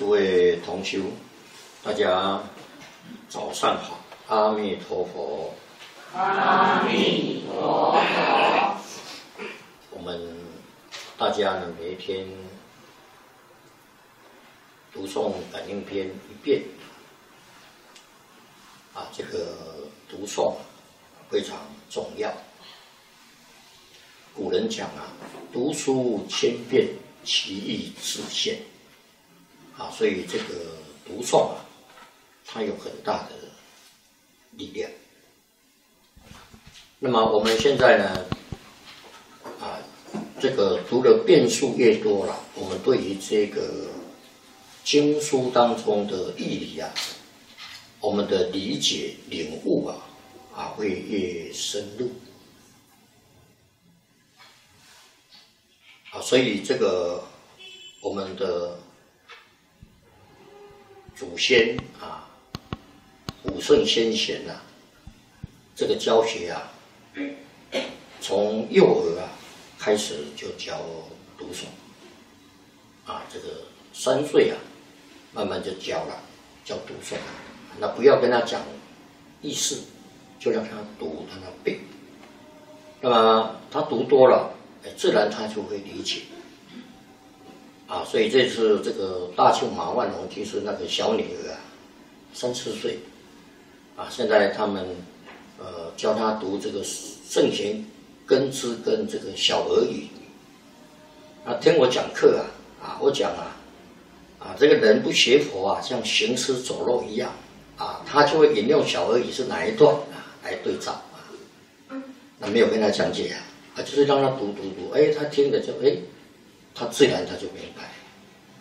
诸位同修，大家早上好，阿弥陀佛。 阿弥陀佛。 我们大家呢，每一天读诵感应篇一遍，这个读诵非常重要。古人讲读书千遍，其义自现。所以这个读诵它有很大的力量。那么我们现在呢，这个读的遍数越多了，我们对于这个经书当中的义理我们的理解领悟会越深入。所以这个我们的祖先古圣先贤这个教学从幼儿开始就教读诵这个3岁慢慢就教读诵那不要跟他讲意思，就让他读，让他背。那么他读多了，自然他就会理解。所以这次这个大庆马万龙其实那个小女儿3、4岁现在他们教他读这个圣贤根知跟这个小儿语。听我讲课我讲这个人不学佛像行尸走肉一样他就会引用小儿语是哪一段来对照那没有跟他讲解就是让他读他听了就他自然他就明白。